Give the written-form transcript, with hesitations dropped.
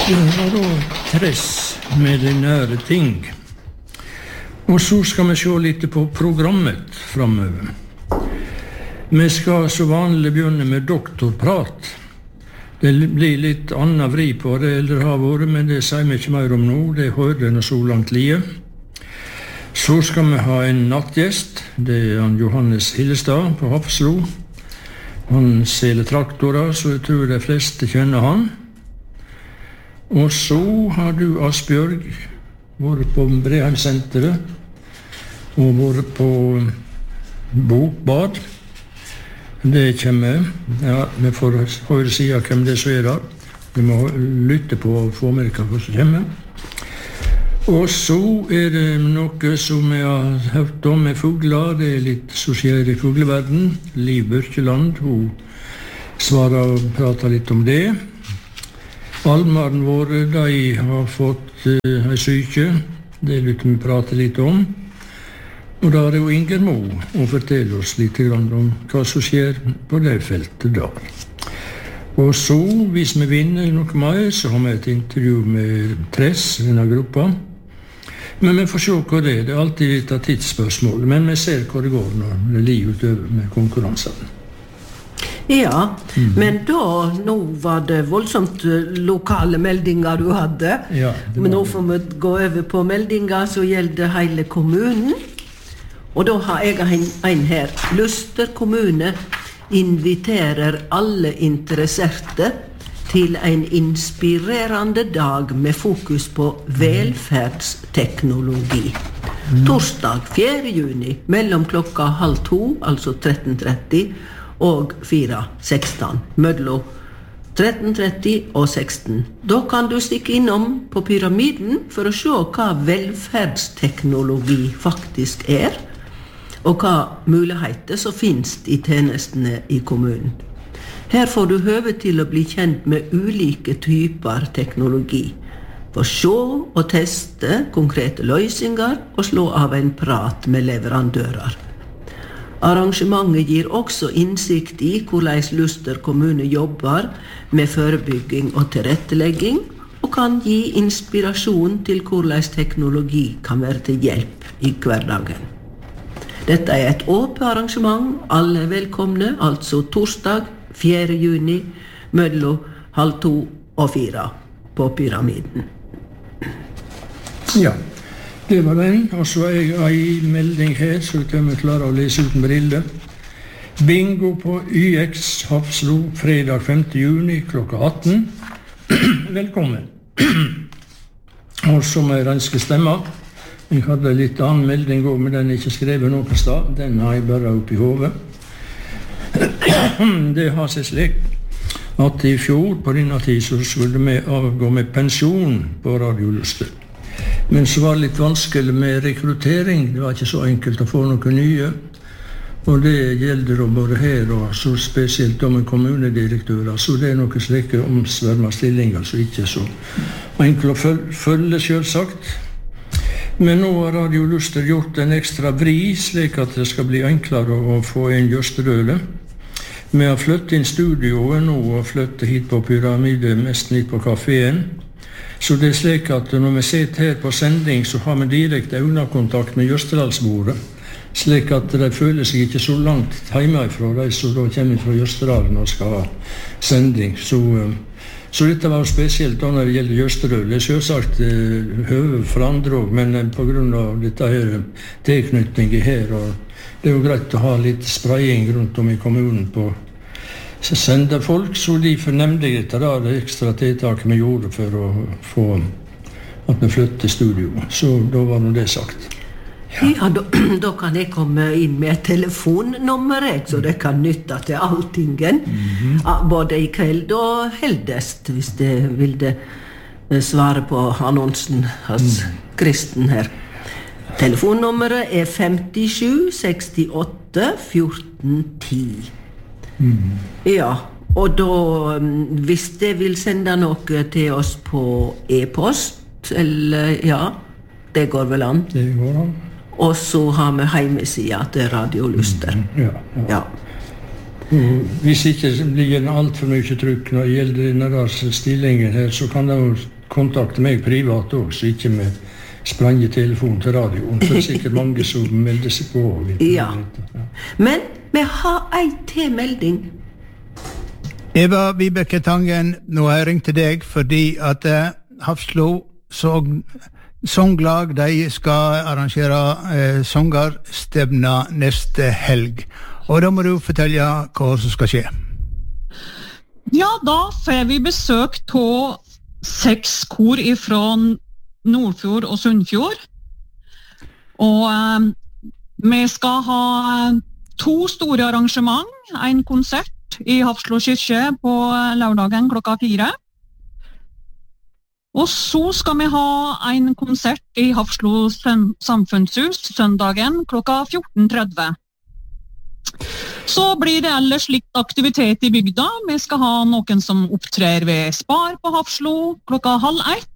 Og da tress med de nære ting. Og så skal vi se litt på programmet fremover. Vi skal så vanlig begynne med doktorprat. Det blir litt annet vri på det, eller har vært, men det sier vi ikke mer om nå. Det hørte nå så langt lie. Så skal vi ha en nattgjest. Det han Johannes Hillestad på Hafslo. Han selger traktorer, så jeg tror de fleste kjenner han. Og så har du Asbjørg vært på Breheimsenteret og vært på Bokbad. Det kommer. Ja, vi får høre siden hvem det så da. Vi må lytte på og få med hva som kommer. Og så det noe som jeg har hørt om med fugler. Det litt som skjer i fugleverden. Liv Børkeland, hun svarer og prater litt om det. Almaren våre, de har fått en syke. Det lytter vi prate litt om. Og da det jo Inger Mo å fortelle oss litt om hva som skjer på det feltet da. Og så, hvis vi vinner noe mer, så har vi et intervju med Tress, denne gruppa. Men vi får se hva det er. Det alltid litt av tidsspørsmål. Men vi ser hva det går når det ligger utover med konkurransene. Ja, men da, nå var det voldsomt lokale meldinger du hadde. Ja, men nå får vi gå over på meldinger som gjelder hele kommunen. Og da har jeg en her. Luster kommune inviterer alle interesserte til en inspirerende dag med fokus på velferdsteknologi. Torsdag 4. juni, mellom klokka 13:30, altså 13:30, og 4:16, mellom 13:30 og 16. Da kan du stikke innom på Pyramiden for å se hva velferdsteknologi faktisk og hva muligheter som finnes i tjenestene i kommunen. Her får du høve til å bli kjent med ulike typer teknologi, få se og teste konkrete løsninger og slå av en prat med leverandører. Arrangementet gir også innsikt i hvordan Luster kommune jobber med forebygging og tilrettelegging, og kan gi inspirasjon til hvordan teknologi kan være til hjelp i hverdagen. Dette et åpent arrangement, alle velkomne, altså torsdag 4. juni, mellom 13:30 og 4 på Pyramiden. Ja, det var den. Og så jeg en melding her, så kan vi klare å lese uten briller. Bingo på YX Hafslo, fredag 5. juni, klokka 18. Velkommen. Og så må jeg renske stemmer. Jeg hadde litt annen melding også, men den ikke skrevet noen sted. Den har jeg bare opp i hodet. Det har seg slik at i fjor på denne tid så skulle vi avgå med pensjon på Radio Luster. Men så var det litt vanskelig med rekruttering. Det var ikke så enkelt å få noen nye. Og det gjelder både her og så spesielt med kommunedirektører. Så det noe slike omsverma stillinger som ikke så enkelt å følge selvsagt. Men nå har Radio Luster gjort en ekstra vri, slik at det skal bli enklere å få en Jøsterøle. Vi har flyttet inn studioet nå og flyttet hit på Pyramide, mest hit på kaféen. Så det slik at når vi sitter her på sending, så har vi direkte øyekontakt med Jøsterdalsbordet. Slik at de føler seg ikke så langt hjemmefra, de som da kommer fra Jøsterdalen og skal ha sending. Så dette var spesielt da når det gjelder Jøsterøl. Det selvsagt høve for andre også, men på grunn av dette her tilknytningen her, og det jo greit å ha litt spraying rundt om i kommunen på sende folk, så de fornemte dette da, det ekstra tiltaket vi gjorde for å få at vi flyttet studio. Så da var det sagt. Ja, da kan jeg komme inn med et telefonnummer, så det kan nytte til alltingen. Både i kveld og heldest, hvis det vil det svare på annonsen hos Kristen her. Telefonnummeret 57 68 14 10. Ja, og da, hvis det vil sende noe til oss på e-post, eller ja, det går vel an. Det går an. Og så har vi hjemmesida til Radio Luster. Ja. Hvis ikke det blir alt for mye trykk når det gjelder denne stillingen her, så kan det jo kontakte meg privat også, så ikke med sprangetelefon til radioen. Så det sikkert mange som melder seg på. Ja. Men vi har en tilmelding. Eva Vibeke Tangen, nå har jeg ringt til deg fordi at Hafslo Songlag, de skal arrangere songerstevna neste helg. Og da må du fortelle hva som skal skje. Ja, da får vi besøk av 6 kor fra Nordfjord og Sunnfjord. Og vi skal ha 2 store arrangement, en konsert i Hafslo kyrkje på lørdagen klokka 4. Og så skal vi ha en konsert i Hafslo samfunnshus søndagen klokka 14:30. Så blir det ellers litt aktivitet i bygda. Vi skal ha noen som opptrer ved Spar på Hafslo klokka 12:30.